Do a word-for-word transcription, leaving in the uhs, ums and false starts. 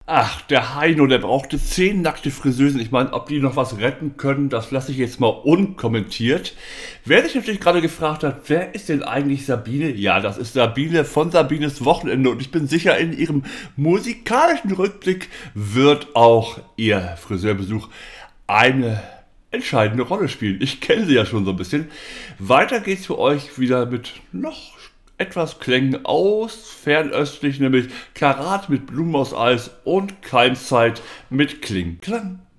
Ach, der Heino, der brauchte zehn nackte Friseusen. Ich meine, ob die noch was retten können, das lasse ich jetzt mal unkommentiert. Wer sich natürlich gerade gefragt hat, wer ist denn eigentlich Sabine? Ja, das ist Sabine von Sabines Wochenende und ich bin sicher, in ihrem musikalischen Rückblick wird auch ihr Friseurbesuch eine entscheidende Rolle spielen. Ich kenne sie ja schon so ein bisschen. Weiter geht's für euch wieder mit noch etwas Klängen aus fernöstlich, nämlich Karat mit Blumen aus Eis und Keimzeit mit Kling Klang.